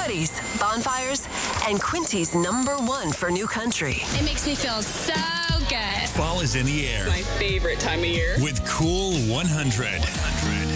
parties, bonfires, and Quincy's #1 for new country. It makes me feel so good. Fall is in the air. My favorite time of year. With Cool 100.